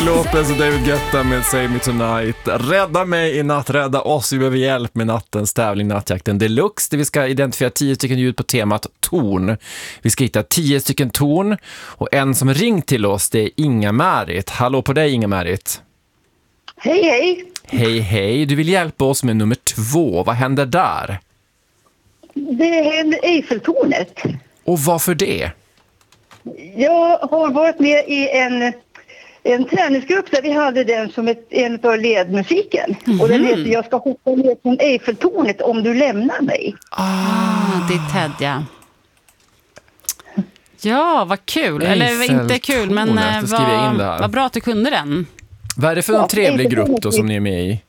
Lopez och David Guetta med Save Me Tonight. Rädda mig i natt, rädda oss. Vi behöver hjälp med nattens tävling, Nattjakten Deluxe, där vi ska identifiera 10 stycken ljud på temat torn. Vi ska hitta 10 stycken torn, och en som ringt till oss, det är Inga-Märit. Hallå på dig, Inga-Märit. Hej, hej. Hej, hej. Du vill hjälpa oss med nummer 2. Vad händer där? Det är Eiffeltornet. Och varför det? Jag har varit med i en träningsgrupp där vi hade den som en av ledmusiken. Och den heter Jag ska hoppa ner från Eiffeltornet om du lämnar mig. Det är Ted, ja. Ja, vad kul. Eller inte kul, men vad bra att du kunde den. Vad är det för en trevlig grupp då som ni är med i?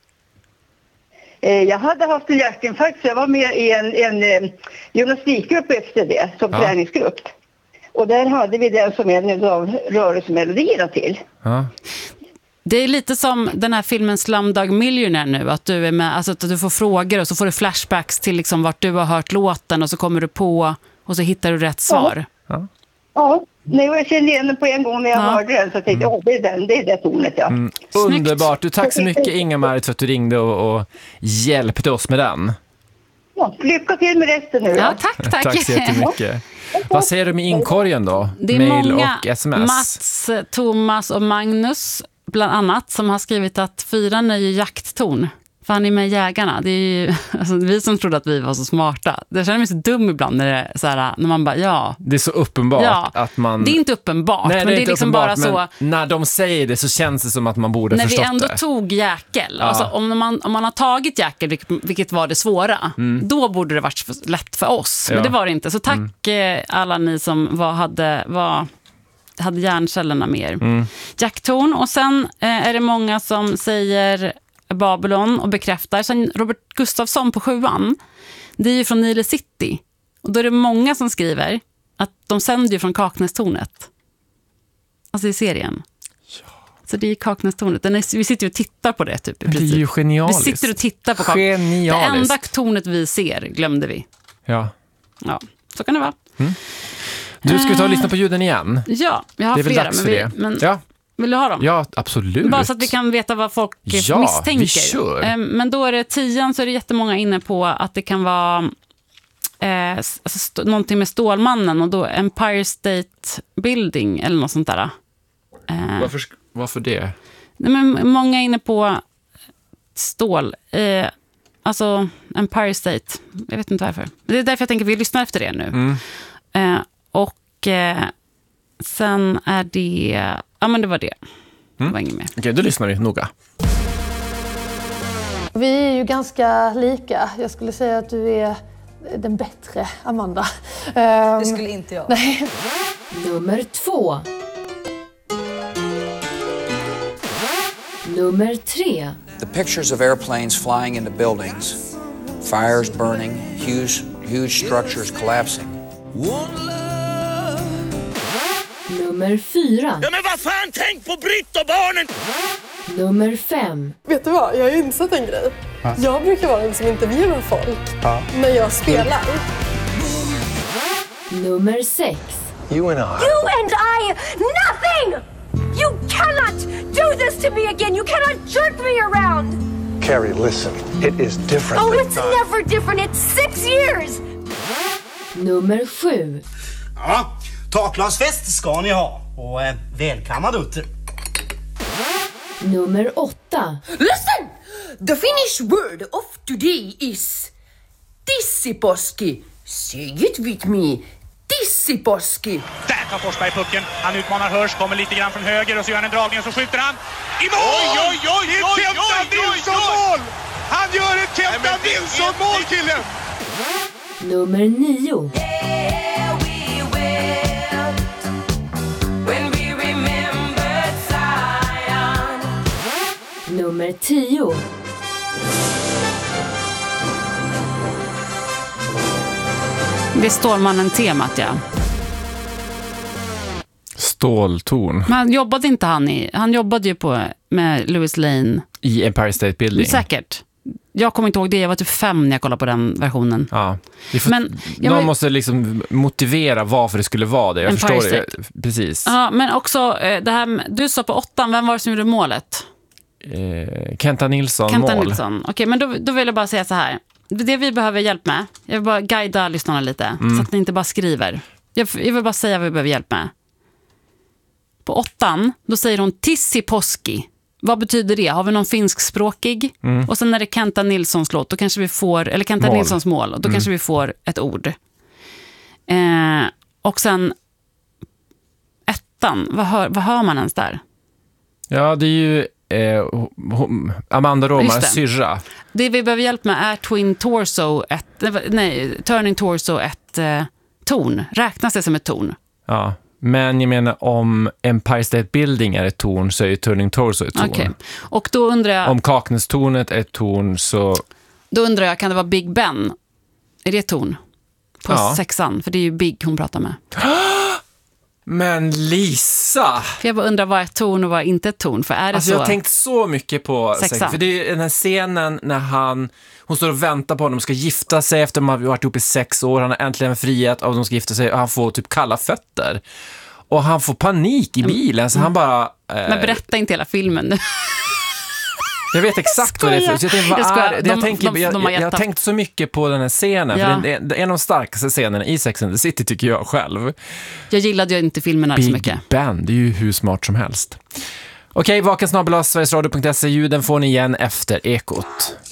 Jag hade haft en hjärtinfarkt, så jag var med i en gymnastikgrupp efter det, som träningsgrupp. Och där hade vi den som en av rörelsemelodierna till. Ja. Det är lite som den här filmen Slumdog Millionaire nu, att du är med, alltså att du får frågor och så får du flashbacks till liksom vart du har hört låten, och så kommer du på och så hittar du rätt svar. Ja. Nej, jag kände igen den på en gång när jag hörde den, så jag tänkte, det är det tornet, ja. Underbart. Du, tack så mycket, Inga-Märit, för att du ringde och hjälpte oss med den. Ja, lycka till med resten nu. Ja, tack. Tack så jättemycket. Vad säger du med inkorgen då? Det är Mail många, och sms. Mats, Thomas och Magnus bland annat, som har skrivit att 4 är ju jakttorn. För han är med Jägarna. Det är ju, alltså, vi som trodde att vi var så smarta. Det känner mig så dum ibland när, det, så här, när man bara, Det är så uppenbart att man... Det är inte uppenbart, men det är liksom bara så... När de säger det så känns det som att man borde förstått det. När vi ändå tog jäkel. Alltså, om man har tagit jäkel, vilket var det svåra, då borde det varit lätt för oss. Men det var det inte. Så tack alla ni som hade hjärncellerna med er. Jacktorn. Och sen är det många som säger Babylon och bekräftar. Sen Robert Gustafsson på 7:an, det är ju från Nile City. Och då är det många som skriver att de sänder ju från Kaknästornet. Alltså i serien. Ja. Så det är Kaknästornet. Vi sitter ju och tittar på det typ i princip. Det är ju genialiskt. Vi sitter och tittar på Kaknästornet. Det enda tornet vi ser glömde vi. Ja, så kan det vara. Du, ska ta och lyssna på ljuden igen? Ja, jag har flera. Men vill du ha dem? Ja, absolut. Bara så att vi kan veta vad folk misstänker. Vi kör. Men då är det 10, så är det jättemånga inne på att det kan vara någonting med Stålmannen, och då Empire State Building eller något sånt där. Varför det? Nej, men många är inne på stål. Alltså Empire State. Jag vet inte varför. Det är därför jag tänker att vi lyssnar efter det nu. Sen är det... Ja, men det var det. Det var inget mer. Okej, då lyssnar vi noga. Vi är ju ganska lika. Jag skulle säga att du är den bättre, Amanda. Det skulle inte jag. Nej. Nummer 2. Nummer 3. The pictures of airplanes flying into buildings, fires burning, huge structures collapsing. Nummer 4. Ja, men vad fan, tänk på Britt och barnen! Nummer 5. Vet du vad, jag har insett en grej. Jag brukar vara den som intervjuar folk när jag spelar. Nummer 6. You and I, nothing! You cannot do this to me again! You cannot jerk me around! Carrie, listen. It is different. Oh, it's never different. It's 6 years! Nummer 7. Ja, takglasfest ska ni ha. Och välkammad utter. Nummer 8. Listen! The Finnish word of today is tissiposki. Say it with me. Tissiposki. Där tar Forsberg pucken. Han utmanar Hörs, kommer lite grann från höger och så gör han en dragning och så skjuter han. I mål! Oj! Det är ett Kenta Nilsson-mål! Han gör ett Kenta Nilsson-mål, killen! Nummer 9. Nummer 10. Det är Stålmannen-temat, ja. Ståltorn. Men jobbade inte han jobbade ju med Louis Lane. I Empire State Building. Säkert. jag kommer inte ihåg det, jag var typ 5 när jag kollade på den versionen. Ja. Någon måste liksom motivera varför det skulle vara det. Jag förstår det. Precis. Ja, men också det här, du sa på 8, vem var det som gjorde målet? Kenta Nilsson. Okej, men då vill jag bara säga så här. Det vi behöver hjälp med, jag vill bara guida lyssnarna lite, så att ni inte bara skriver. Jag vill bara säga vad vi behöver hjälp med. På 8, då säger hon Tissiposki. Vad betyder det? Har vi någon finskspråkig? Och sen när det är Kenta Nilssons låt, då kanske vi får, eller Kenta Nilssons mål, och då kanske vi får ett ord. Och sen 1, vad hör man ens där? Ja, det är ju Amanda Romans syrra. Det vi behöver hjälp med är Turning Torso 1 ton. Räknas det som ett ton? Ja, men jag menar om Empire State Building är ett torn så är ju Turning Torso ett torn. Okay. Och då undrar jag... Om Kaknästornet är ett torn så... Då undrar jag, kan det vara Big Ben? Är det ett torn? På 6, för det är ju Big hon pratar med. Men Lisa! För jag bara undrar vad är ett torn och vad är inte ett torn? För är det så? Jag har tänkt så mycket på 6. För det är den här scenen när hon står och väntar på honom och ska gifta sig efter att de har varit ihop i 6 år. Han har äntligen frihet av att de ska gifta sig och han får typ kalla fötter. Och han får panik i bilen så han bara... Men berätta inte hela filmen nu. Jag vet exakt vad det är för. Så jag har tänkt så mycket på den här scenen. Ja. För det är en av de starkaste scenerna i Sex and the City tycker jag själv. Jag gillade ju inte filmerna så mycket. Big Ben, det är ju hur smart som helst. Okej, vakensnabel.sverigesradio.se. Ljuden får ni igen efter Ekot.